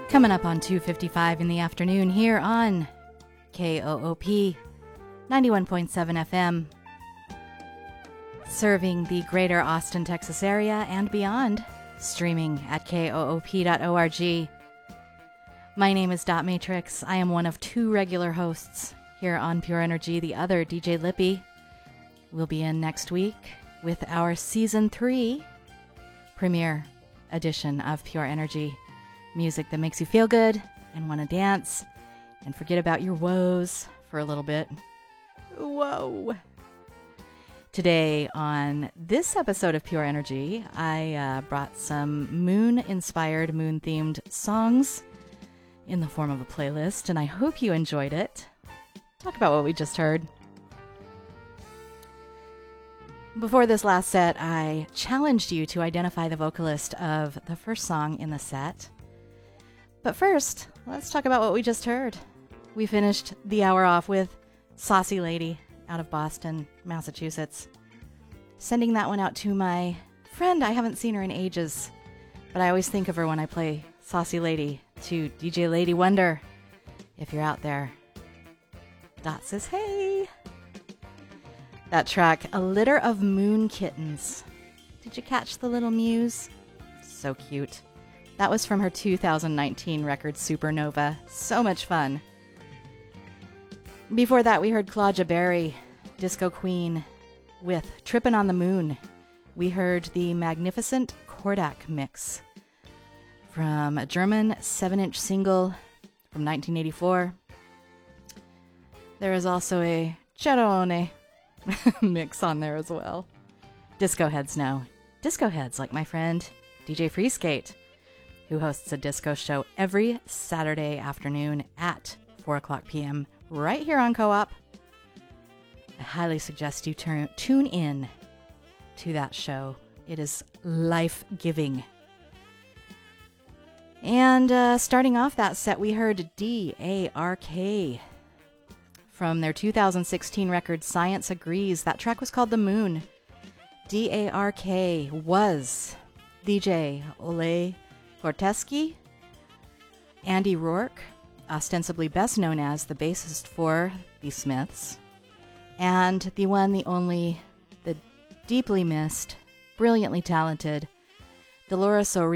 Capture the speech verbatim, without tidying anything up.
Coming up on two fifty-five in the afternoon here on K O O P ninety-one point seven F M, serving the greater Austin, Texas area and beyond, streaming at K O O P dot org. My name is Dot Matrix. I am one of two regular hosts here on Pure Energy. The other, D J Lippy, will be in next week with our Season three premiere edition of Pure Energy. Music that makes you feel good and want to dance and forget about your woes for a little bit. Whoa. Today on this episode of Pure Energy, I uh, brought some moon-inspired, moon-themed songs in the form of a playlist, and I hope you enjoyed it. Talk about what we just heard. Before this last set, I challenged you to identify the vocalist of the first song in the set. But first, let's talk about what we just heard. We finished the hour off with Saucy Lady out of Boston, Massachusetts. Sending that one out to my friend. I haven't seen her in ages, but I always think of her when I play Saucy Lady, to D J Lady Wonder. If you're out there, Dot says, hey. That track, A Litter of Moon Kittens. Did you catch the little mews? So cute. That was from her two thousand nineteen record, Supernova. So much fun. Before that, we heard Claudia Berry, Disco Queen, with Trippin' on the Moon. We heard the magnificent Kordak mix from a German seven-inch single from nineteen eighty-four. There is also a Cerrone mix on there as well. Disco heads know. Disco heads like my friend D J Freeskate, who hosts a disco show every Saturday afternoon at four o'clock p.m. right here on Co-op. I highly suggest you turn, tune in to that show. It is life-giving. And uh, starting off that set, we heard D A R K from their two thousand sixteen record, Science Agrees. That track was called The Moon. D A R K was D J Ole Korteski, Andy Rourke, ostensibly best known as the bassist for The Smiths, and the one, the only, the deeply missed, brilliantly talented Dolores O'Riordan.